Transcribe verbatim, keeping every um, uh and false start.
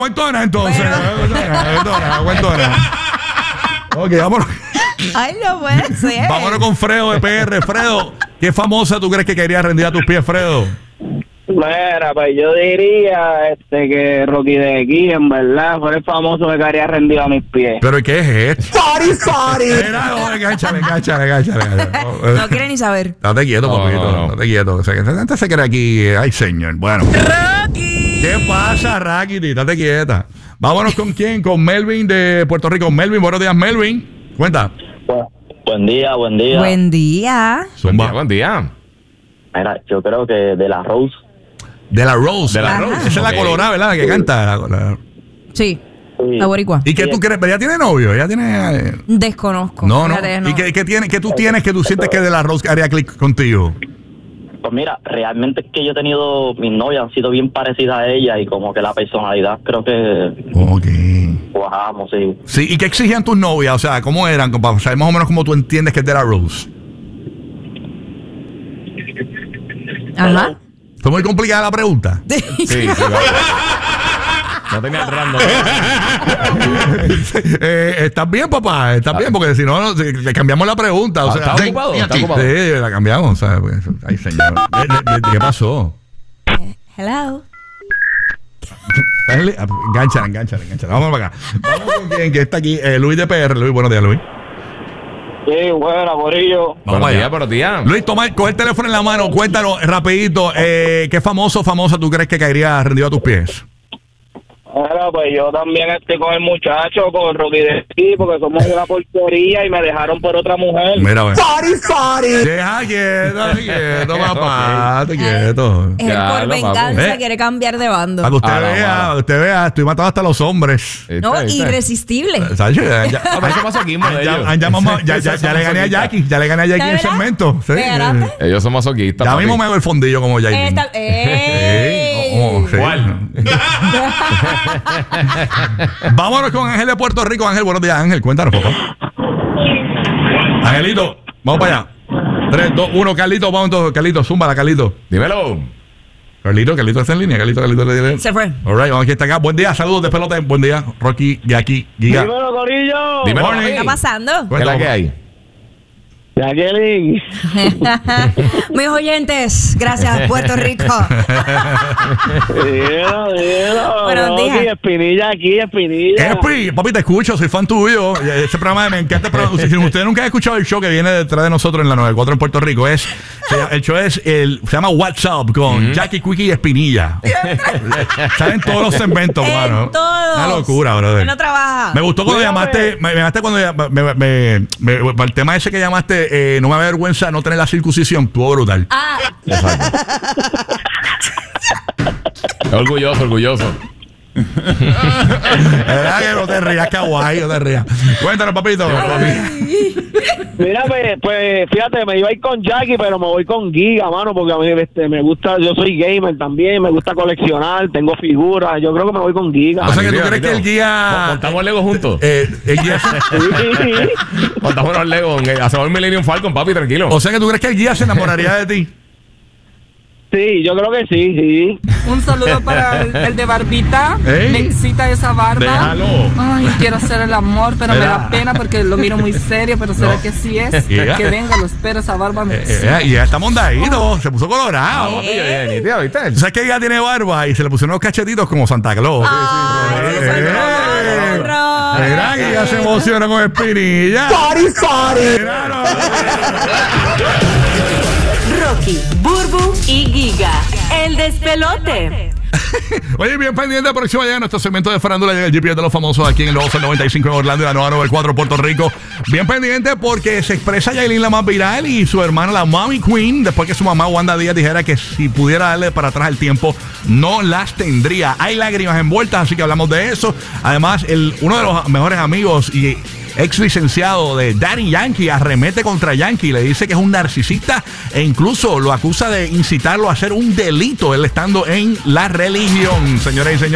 Cuentona entonces. Cuentona, cuentona. Ok, vámonos. Ay, no puede ser. Vámonos con Fredo de P R. Fredo, ¿qué famosa tú crees que quería rendir a tus pies, Fredo? Mira, pues yo diría este que Rocky de aquí, en verdad, fue el famoso que quería rendido a mis pies. ¿Pero qué es esto? Party, party. Mira, no, enganchale, enganchale, enganchale. No quiere ni saber. Estate quieto, No, papito. no, no. Estate quieto. O sea, que antes se cree aquí. Ay, señor. Bueno. Rocky. ¿Qué pasa, Rakiti? Estate quieta. Vámonos con quién? Con Melvin de Puerto Rico. Melvin, buenos días, Melvin. Cuenta. Bu- Buen día, buen día. Buen día. Buen día, Zumba. buen día. Mira, yo creo que de la Rose. De la Rose. De la Ajá. Rose. Esa es la Ok. colorada, ¿verdad? La que canta. La, la- Sí, Sí. la boricua. ¿Y qué tú crees? ¿Ella tiene novio? ¿Ella tiene...? eh, Desconozco. No, no. Fíjate, ¿Y qué, qué, tiene, qué tú tienes que tú sientes que de la Rose haría clic contigo? Pues mira, realmente es que yo he tenido, mis novias han sido bien parecidas a ella y como que la personalidad creo que Ok. cuajamos, sí. Sí, ¿y qué exigían tus novias? O sea, ¿cómo eran? Como para saber más o menos cómo tú entiendes que es de la Rose. Ajá. ¿Fue muy complicada la pregunta? Sí, sí, va. No tenía el random. eh, ¿Estás bien, papá? ¿Estás bien? Porque si no, no, si- le cambiamos la pregunta. O sea, ¿Está ocupado? ¿Está sí, ocupado? sí, la cambiamos. O sea, pues, ay, señor. ¿Qué, qué- qué pasó? Hello. Dale, Engánchale, engánchale, engánchale. Vamos para acá. Vamos con quien que está aquí. Eh, Luis de P R. Luis, buenos días, Luis. Sí, bueno, Borillo. Vamos Buenos allá. días, buenos días. Luis, toma, coge el teléfono en la mano. Cuéntanos rapidito. Eh, ¿Qué famoso o famosa tú crees que caería rendido a tus pies? Mira, pues yo también estoy con el muchacho, con Rocky de aquí, porque somos una porquería y me dejaron por otra mujer. Mira, ve. Party, party. Deja quieto, deja quieto, papá. Te quieto. Él Ya, por lo venganza vamos. Eh. quiere cambiar de bando. Para que usted Ah, no, vea, mano. para que usted vea, estoy matando hasta los hombres. No, ¿Viste? ¿Viste? irresistible. ¿Sabes? Ya, ya- Ah, pero eso pasó aquí, ya- ellos. ya- llamamos- ya- ya- ya le gané a Jackie, ya le gané a Jackie en el ¿De verdad? segmento. Sí. ¿De ganaste? Ellos son masoquistas. Ya papi. mismo me hago el fondillo como Jackie. Esta- ¡Ey! Vámonos con Ángel de Puerto Rico. Ángel, buenos días, Ángel. Cuéntanos, papá. Angelito, vamos para allá. tres, dos, uno, Carlito, vamos todos. Carlito, zúmbala, Carlito. Dímelo. Carlito, Carlito está en línea. Carlito, Carlito. Carlito. Se fue. All right, vamos aquí está acá. Buen día, saludos de pelota. Buen día, Rocky, Jackie, Giga. Dímelo, Corillo. Dímelo. Morning. ¿Qué está pasando? ¿Qué es la que hay? Jacqueline. Mis oyentes, gracias, Puerto Rico. Dímelo, dímelo. Buenos Rocky, días. Espinilla aquí, Espinilla. Espi, papi, te escucho, soy fan tuyo. Este programa me encanta. Pero si usted nunca ha escuchado el show que viene detrás de nosotros en la noventa y cuatro en Puerto Rico, es se llama- el show es el, se llama WhatsApp con Jackie, Quickie y Espinilla. Salen todos los segmentos, En mano. todos. Una locura, brother. Él no trabaja. Me gustó cuando Cuídame. llamaste, me, me llamaste cuando ya- me, me, me- me- el tema ese que llamaste, eh, no me avergüenza no tener la circuncisión, estuvo brutal. Ah, Orgulloso, orgulloso. ¿Verdad que no te rías, kawaii, no te rías? Cuéntanos, papito. Mira, pues, pues, fíjate, me iba a ir con Jackie, pero me voy con Giga, mano, porque a mí este, me gusta, yo soy gamer también, me gusta coleccionar, tengo figuras, yo creo que me voy con Giga. O sea, que tú Mira, crees que mira. el guía... Montamos Lego juntos. eh, el guía Montamos los Lego. Hacemos el Millennium Falcon, papi, tranquilo. o sea, que tú crees que el guía se enamoraría de ti. Sí, yo creo que sí, sí. Un saludo para el, el de barbita. Ey. Necesita esa barba. Déjalo. Ay, quiero hacer el amor, pero me Mira. da pena porque lo miro muy serio, pero será No. que sí es. Mira. Que venga, lo espero, esa barba me Eh, eh, y ya está mondadito, se puso colorado. Papi, oye, nítido, ¿viste? ¿Tú sabes que ella tiene barba y se le pusieron unos cachetitos como Santa Claus? Ay, Eh, ese eh, color. Mira que ella se emociona con Espinilla. party, party. Mira, no. Rocky, Burbu y Giga. El despelote. Oye, bien pendiente, próximo día nuestro segmento de farándula llega el G P S de los famosos aquí en el Oso noventa y cinco en Orlando y la nueva noventa y cuatro Puerto Rico. Bien pendiente porque se expresa Yailin la más viral y su hermana la Mommy Queen, después que su mamá Wanda Díaz dijera que si pudiera darle para atrás el tiempo, no las tendría. Hay lágrimas envueltas, así que hablamos de eso. Además, el, uno de los mejores amigos y ex licenciado de Daddy Yankee arremete contra Yankee, le dice que es un narcisista e incluso lo acusa de incitarlo a hacer un delito él estando en la religión, señoras y señores.